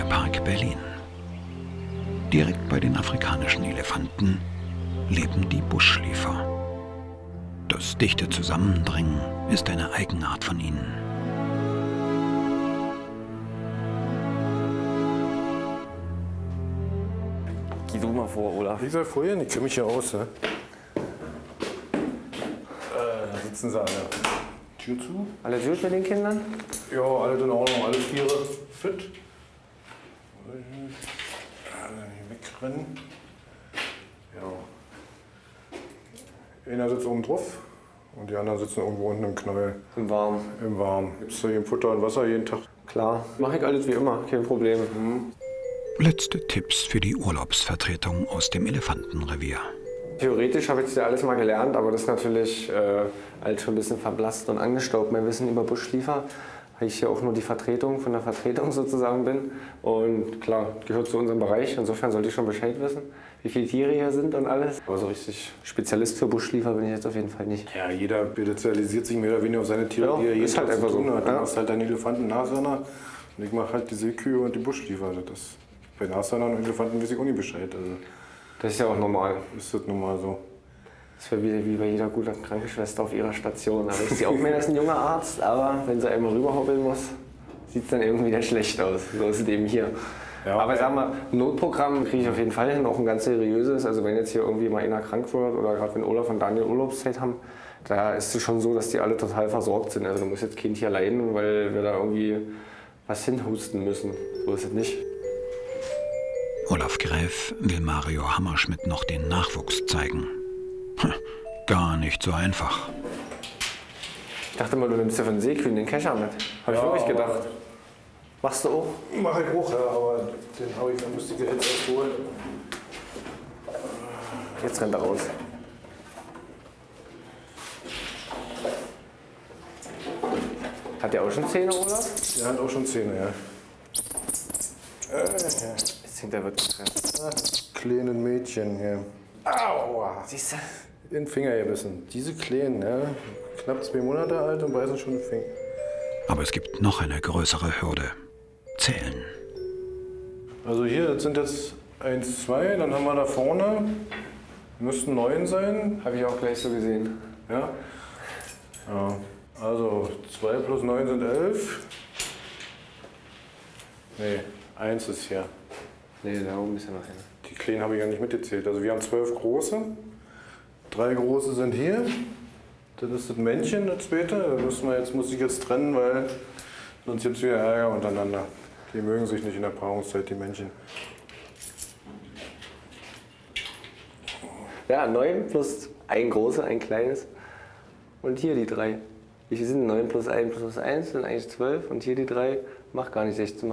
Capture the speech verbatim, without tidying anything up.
Nationalpark Berlin. Direkt bei den afrikanischen Elefanten leben die Buschschläfer. Das dichte Zusammendrängen ist eine Eigenart von ihnen. Geh du mal vor, Olaf. Ich soll vorhin, ich kenne mich ja aus. Ne? Äh, da sitzen sie alle. Tür zu. Alles gut mit den Kindern? Ja, alle in Ordnung, alle Tiere fit. Alle nicht wegrennen. Ja. Einer sitzt oben drauf und die anderen sitzen irgendwo unten im Knäuel. Im Warmen. Im Warmen. Gibt's da hier Futter und Wasser jeden Tag? Klar. Mache ich alles wie immer, kein Problem. Mhm. Letzte Tipps für die Urlaubsvertretung aus dem Elefantenrevier. Theoretisch habe ich das ja alles mal gelernt, aber das ist natürlich äh, alles schon ein bisschen verblasst und angestaubt. Mein Wissen über Buschschläfer, weil ich hier auch nur die Vertretung von der Vertretung sozusagen bin. Und klar, gehört zu unserem Bereich. Insofern sollte ich schon Bescheid wissen, wie viele Tiere hier sind und alles. Aber so richtig Spezialist für Buschschläfer bin ich jetzt auf jeden Fall nicht. Ja, jeder spezialisiert sich mehr oder weniger auf seine Tiere, ja, die er jeden ist halt Tag einfach zu tun so. hat. Ja. Du machst halt deine Elefanten, Nashörner und ich mache halt die Seekühe und die Buschschläfer. Das bei Nashörnern und Elefanten weiß ich auch nicht Bescheid. Also Das ist ja auch normal. ist das normal so. Das wäre wie, wie bei jeder guten Krankenschwester auf ihrer Station. Da weiß sie auch mehr als ein junger Arzt, aber wenn sie einmal rüberhoppeln muss, sieht es dann irgendwie wieder schlecht aus. So ist es eben hier. Ja, aber sag mal, ein Notprogramm kriege ich auf jeden Fall hin, auch ein ganz seriöses. Also wenn jetzt hier irgendwie mal einer krank wird oder gerade wenn Olaf und Daniel Urlaubszeit haben, da ist es schon so, dass die alle total versorgt sind. Also da muss jetzt kein Tier leiden, weil wir da irgendwie was hinhusten müssen. So ist es nicht. Olaf Gräf will Mario Hammerschmidt noch den Nachwuchs zeigen. Gar nicht so einfach. Ich dachte mal, du nimmst ja von Seekühen den Kescher mit. Habe ich Ja, wirklich gedacht. Machst du auch? Mach ich auch, ja, aber den habe ich, dann müsste ich jetzt erst holen. Jetzt rennt er raus. Hat der auch schon Zähne, Olaf? Der hat auch schon Zähne, ja. Äh, ja. Jetzt hängt er wirklich dran. Ah, kleines Mädchen hier. Aua! Siehst du? In den Finger gebissen. Diese Kleinen, ja, knapp zwei Monate alt und beißen schon den Finger. Aber es gibt noch eine größere Hürde. Zählen. Also hier, das sind jetzt eins, zwei, dann haben wir da vorne, müssten neun sein. Habe ich auch gleich so gesehen. Ja. Ja. Also zwei plus neun sind elf. Nee, eins ist hier. Nee, da oben ist ja noch einer. Die Kleinen habe ich ja nicht mitgezählt. Also wir haben zwölf große. Drei große sind hier. Dann ist das Männchen, das zweite. Da müssen wir jetzt, muss ich jetzt trennen, weil sonst gibt es wieder Ärger untereinander. Die mögen sich nicht in der Paarungszeit, die Männchen. Ja, neun plus ein großes, ein kleines. Und hier die drei. Wie viel sind neun plus eins plus eins? Sind eigentlich zwölf. Und hier die drei macht gar nicht sechzehn.